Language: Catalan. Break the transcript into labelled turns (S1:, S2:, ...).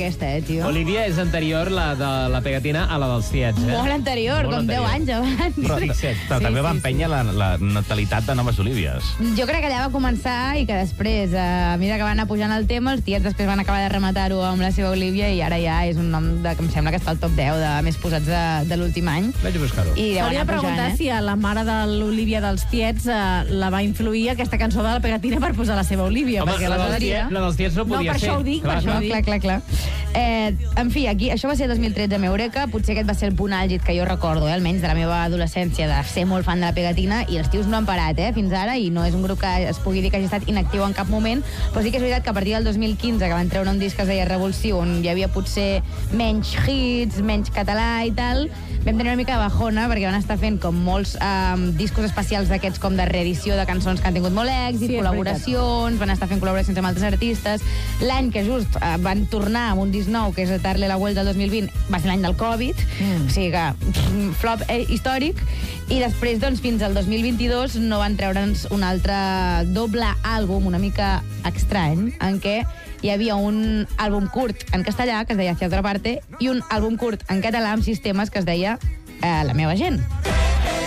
S1: aquesta, tio.
S2: Olivia és anterior, la de la pegatina, a la dels tiets,
S1: Molt anterior,
S2: Molt
S1: com 10 anys abans.
S3: Però també va empènyer la natalitat de noves Olívies.
S1: Jo crec que allà va començar i que després, a mesura que va anar pujant el tema, els tiets després van acabar de rematar-ho amb la seva Olivia i ara ja és un nom que em sembla que està al top 10 de més posats de l'últim any.
S2: Vaig a buscar-ho.
S4: S'hauria de preguntar si a la mare de l'Olivia dels tiets la va influir aquesta cançó de la pegatina per posar la seva Olivia.
S2: Home,
S4: perquè
S2: la dels tiets no podia ser.
S4: No, per això ho dic, per això ho dic.
S1: Clar. En fi, aquí, això va ser 2013 a Eureka, potser aquest va ser el punt àlgid que jo recordo, almenys de la meva adolescència, de ser molt fan de la pegatina, i els tios no han parat, fins ara, i no és un grup que es pugui dir que hagi estat inactiu en cap moment, però sí que és veritat que a partir del 2015, que van treure un disc que es deia Revulsiu, on hi havia potser menys hits, menys català i tal, vam tenir una mica de bajona, perquè van estar fent com molts discos especials d'aquests com de reedició de cançons que han tingut molt èxit, col·laboracions, van estar fent col·laboracions amb altres artistes. L'any que just van tornar amb un disc nou, que és Darle la Vuelta del 2020, va ser l'any del Covid, o sigui que flop històric, i després, doncs, fins al 2022 no van treure'ns un altre doble àlbum una mica estrany, en què hi havia un àlbum curt en castellà, que es deia Hacia otra parte, i un àlbum curt en català amb sistemes que es deia La meva gent.